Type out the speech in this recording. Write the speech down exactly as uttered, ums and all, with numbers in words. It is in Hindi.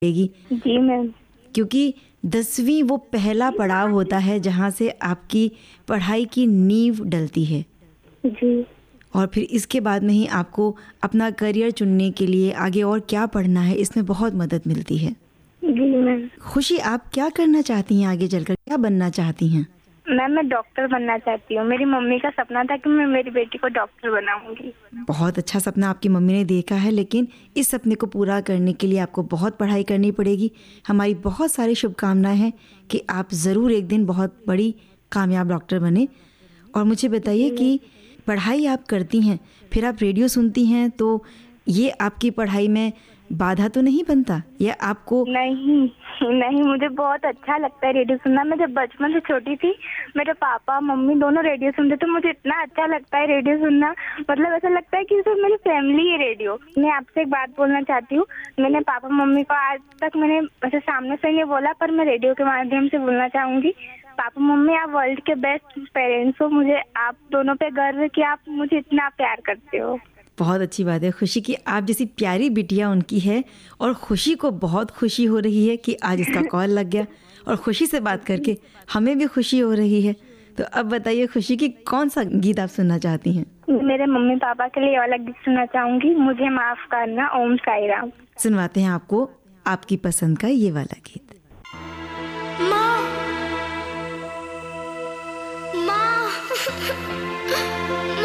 पड़ेगी। जी मैम। क्योंकि दसवीं वो पहला पड़ाव होता है जहाँ से आपकी पढ़ाई की नींव डलती है। जी। और फिर इसके बाद में ही आपको अपना करियर चुनने के लिए आगे और क्या पढ़ना है इसमें बहुत मदद मिलती है। जी मैम। खुशी, आप क्या करना चाहती हैं आगे चलकर, क्या बनना चाहती हैं? मैम मैं डॉक्टर बनना चाहती हूँ। मेरी मम्मी का सपना था कि मैं मेरी बेटी को डॉक्टर बनाऊंगी। बहुत अच्छा सपना आपकी मम्मी ने देखा है, लेकिन इस सपने को पूरा करने के लिए आपको बहुत पढ़ाई करनी पड़ेगी। हमारी बहुत सारी शुभकामनाएं हैं कि आप ज़रूर एक दिन बहुत बड़ी कामयाब डॉक्टर बने। और मुझे बताइए कि पढ़ाई आप करती हैं, फिर आप रेडियो सुनती हैं, तो ये आपकी पढ़ाई में बाधा तो नहीं बनता या आपको? नहीं नहीं, मुझे बहुत अच्छा लगता है रेडियो सुनना। मैं जब बचपन से छोटी थी, मेरे पापा मम्मी दोनों रेडियो सुनते, तो मुझे इतना अच्छा लगता है रेडियो सुनना। मतलब ऐसा लगता है कि सब मेरी फैमिली है रेडियो। मैं आपसे एक बात बोलना चाहती हूँ। मैंने पापा मम्मी को आज तक मैंने वैसे सामने से नहीं बोला, पर मैं रेडियो के माध्यम से बोलना चाहूंगी। पापा मम्मी, आप वर्ल्ड के बेस्ट पेरेंट्स हो। मुझे आप दोनों पे गर्व है कि आप मुझे इतना प्यार करते हो। बहुत अच्छी बात है खुशी की आप जैसी प्यारी बिटिया उनकी है। और खुशी को बहुत खुशी हो रही है कि आज इसका कॉल लग गया और खुशी से बात करके हमें भी खुशी हो रही है। तो अब बताइए खुशी की कौन सा गीत आप सुनना चाहती हैं? मेरे मम्मी पापा के लिए वाला गीत सुनना चाहूंगी, मुझे माफ करना, ओम साई राम। सुनवाते हैं आपको आपकी पसंद का ये वाला गीत।